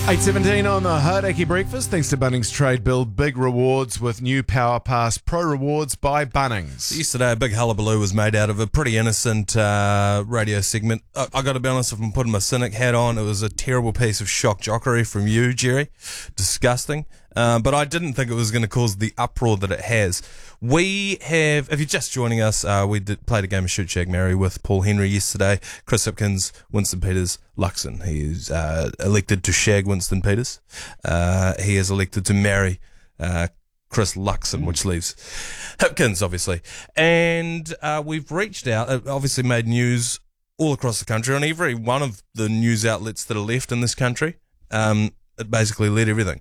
8:17 on the Hauraki Breakfast. Thanks to Bunnings Trade Build. Big rewards with new Power Pass Pro Rewards by Bunnings. Yesterday, a big hullabaloo was made out of a pretty innocent radio segment. I got to be honest, if I'm putting my cynic hat on, it was a terrible piece of shock jockery from you, Jerry. Disgusting. But I didn't think it was going to cause the uproar that it has. We have, if you're just joining us, we played a game of Shoot, Shag, Marry with Paul Henry yesterday. Chris Hipkins, Winston Peters, Luxon. He's elected to shag Winston Peters. He is elected to marry Chris Luxon, which leaves Hipkins, obviously. And we've reached out, obviously made news all across the country on every one of the news outlets that are left in this country. It basically led everything.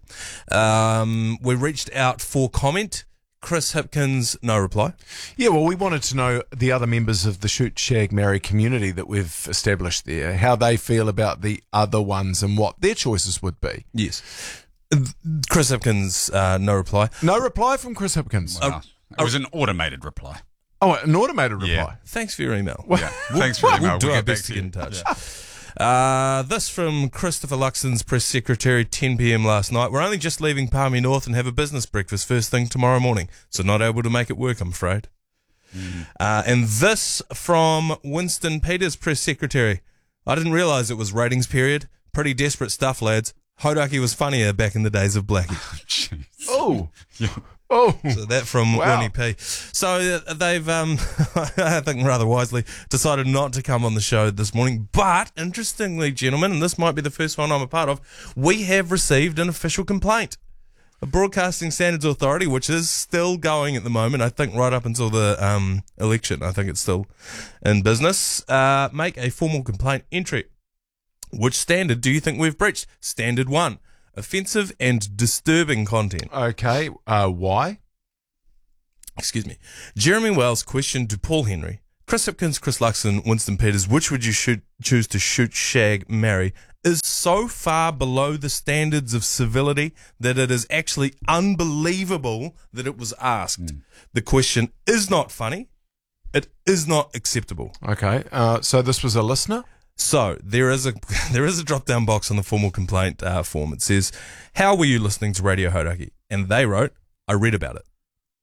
We reached out for comment. Chris Hipkins, no reply. Yeah, well, we wanted to know the other members of the Shoot, Shag, Marry community that we've established there, how they feel about the other ones and what their choices would be. Yes. Chris Hipkins, no reply. No reply from Chris Hipkins. Wow. It was an automated reply. Oh, an automated reply. Yeah. Thanks for your email. Yeah. Thanks for the email. We'll do We'll our get back best to to get you. in touch. Yeah. This from Christopher Luxon's press secretary, 10 p.m. last night. We're only just leaving Palmy North and have a business breakfast first thing tomorrow morning, so not able to make it work, I'm afraid. And this from Winston Peters, press secretary. I didn't realise it was ratings period. Pretty desperate stuff, lads. Hauraki was funnier back in the days of Blackie. Jeez. Oh. Yeah. Oh. So that from Wow. Winnie P. So they've, I think rather wisely, decided not to come on the show this morning. But interestingly, gentlemen, and this might be the first one I'm a part of, we have received an official complaint. The Broadcasting Standards Authority, which is still going at the moment, I think right up until the election, I think it's still in business, make a formal complaint entry. Which standard do you think we've breached? Standard 1. Offensive and disturbing content. Okay, why? Excuse me. Jeremy Wells questioned to Paul Henry, Chris Hipkins, Chris Luxon, Winston Peters, which would you choose to shoot, shag, marry, is so far below the standards of civility that it is actually unbelievable that it was asked. The question is not funny. It is not acceptable. Okay, so this was a listener? So there is a drop down box on the formal complaint form. It says, "How were you listening to Radio Hauraki?" And they wrote, "I read about it."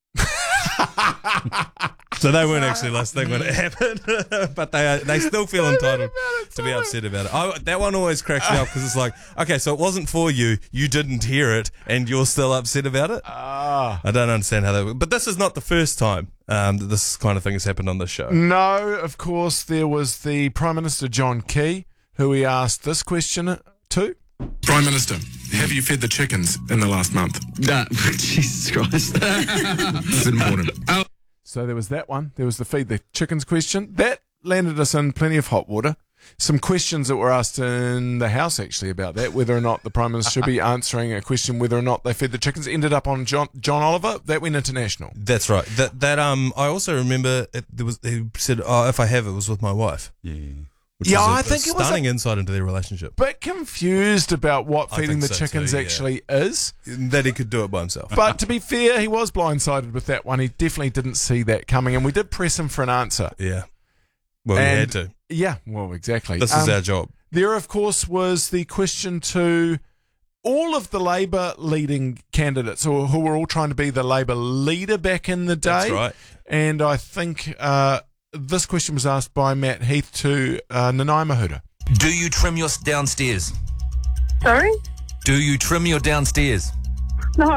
So they weren't actually listening when it happened, but they still feel entitled to be upset about it. That one always cracks me up because it's like, okay, so it wasn't for you, you didn't hear it, and you're still upset about it. I don't understand how that works. But this is not the first time that this kind of thing has happened on this show. No, of course, there was the Prime Minister John Key, who we asked this question to. Prime Minister, have you fed the chickens in the last month? No, Jesus Christ. It's important. So there was that one. There was the feed the chickens question. That landed us in plenty of hot water. Some questions that were asked in the House, actually, about that, whether or not the Prime Minister should be answering a question whether or not they fed the chickens, ended up on John Oliver. That went international. That's right. I also remember he said, "Oh, if I have, it was with my wife." Yeah. Which Yeah, is I think it was stunning insight into their relationship. Bit confused about what I feeding think the so chickens too, yeah. actually is. That he could do it by himself. But to be fair, he was blindsided with that one. He definitely didn't see that coming, and we did press him for an answer. Yeah. Well, we And- had to. Yeah, well, exactly. This is our job. There, of course, was the question to all of the Labour leading candidates who were all trying to be the Labour leader back in the day. That's right. And I think this question was asked by Matt Heath to Nanai Mahuta. Do you trim your downstairs? Sorry? Do you trim your downstairs? No.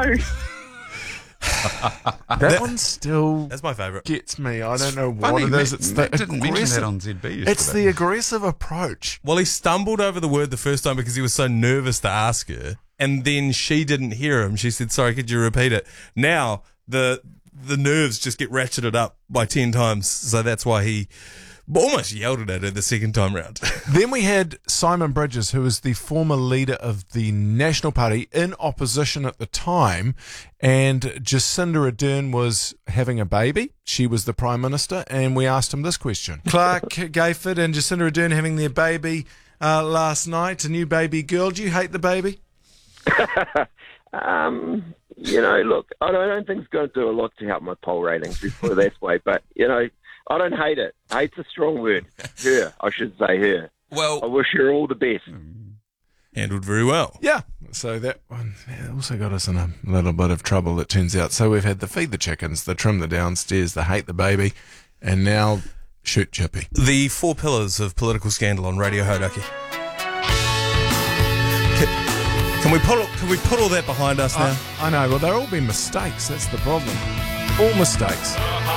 That one still That's my favourite. gets me. I don't know what Funny, it is. Matt, It's Matt the didn't mention aggressive. that on ZB yesterday. It's the aggressive approach. Well, he stumbled over the word the first time because he was so nervous to ask her, and then she didn't hear him. She said, "Sorry, could you repeat it?" Now the nerves just get ratcheted up by 10 times, so that's why he almost yelled at her the second time round. Then we had Simon Bridges, who was the former leader of the National Party in opposition at the time, and Jacinda Ardern was having a baby. She was the Prime Minister, and we asked him this question. Clark Gayford and Jacinda Ardern having their baby last night, a new baby girl. Do you hate the baby? Look, I don't think it's going to do a lot to help my poll ratings, let's put it that way. But, I don't hate it. Hate's a strong word. Her, I should say her. I Well, wish her all the best. Handled very well. Yeah, So that one also got us in a little bit of trouble, it turns out. So we've had the feed the chickens, the trim the downstairs, the hate the baby, and now shoot Chippy. The 4 pillars of political scandal on Radio Hauraki. Can we put all that behind us now? I know, well, they've all been mistakes. That's the problem. All mistakes.